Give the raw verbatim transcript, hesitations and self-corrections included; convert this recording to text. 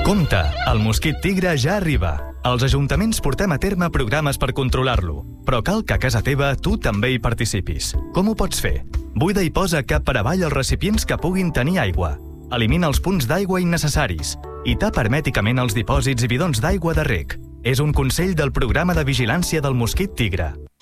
Compte, el mosquit tigre ja arriba. Els ajuntaments portem a terme programes per controlar-lo, però cal que a casa teva tu també hi participis. Com ho pots fer? Buida i posa cap per avall els recipients que puguin tenir aigua. Elimina els punts d'aigua innecessaris i tapa hermèticament els dipòsits i bidons d'aigua de reg. És un consell del Programa de Vigilància del Mosquit Tigre.